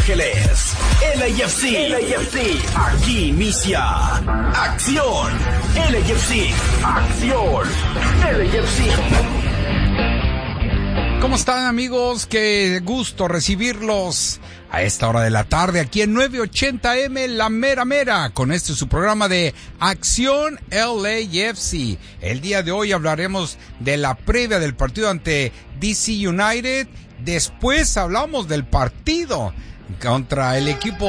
Ángeles. LAFC. Aquí inicia Acción. LAFC. Acción. LAFC. ¿Cómo están, amigos? Qué gusto recibirlos a esta hora de la tarde aquí en 980M La Mera Mera con su programa de Acción LAFC. El día de hoy hablaremos de la previa del partido ante DC United. Después hablamos del partido contra el equipo